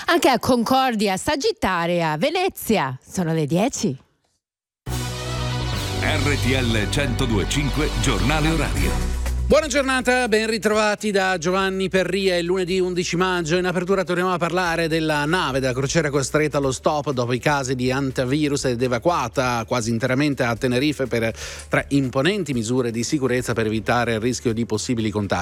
Anche a Concordia, Sagittaria, Venezia, sono le 10. RTL 102.5 Giornale Orario. Buona giornata, ben ritrovati da Giovanni Perria. È lunedì 11 maggio. In apertura torniamo a parlare della nave della crociera costretta allo stop dopo i casi di antivirus ed evacuata quasi interamente a Tenerife per 3 imponenti misure di sicurezza per evitare il rischio di possibili contagi.